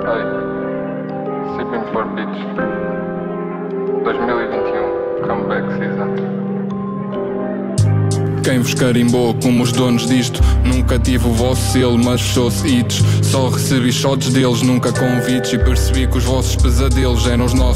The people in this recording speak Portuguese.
Hey, Sipping for Beach 2021 Comeback Season. Quem vos carimbou como os donos disto? Nunca tive o vosso selo, mas fechou-se hits. Só recebi shots deles, nunca convites. E percebi que os vossos pesadelos eram os nossos